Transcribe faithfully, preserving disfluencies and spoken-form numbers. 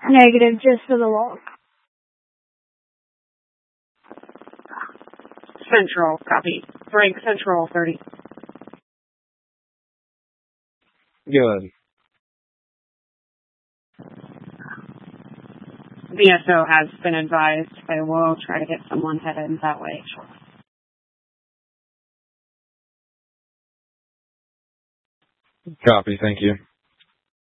Negative, just for the log. Central, copy. Frank, Central, thirty. Good. V S O has been advised. They will try to get someone headed that way. Copy, thank you.